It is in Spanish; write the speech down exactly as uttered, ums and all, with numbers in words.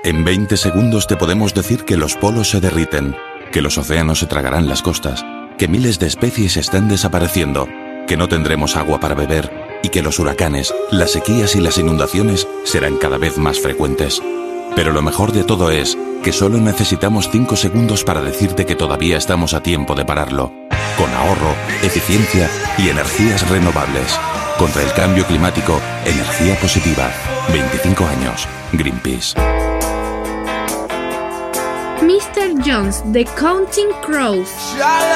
En veinte segundos te podemos decir que los polos se derriten, que los océanos se tragarán las costas, que miles de especies están desapareciendo, que no tendremos agua para beber y que los huracanes, las sequías y las inundaciones serán cada vez más frecuentes. Pero lo mejor de todo es que solo necesitamos cinco segundos para decirte que todavía estamos a tiempo de pararlo. Con ahorro, eficiencia y energías renovables. Contra el cambio climático, energía positiva. veinticinco años. Greenpeace. mister Jones, The Counting Crows.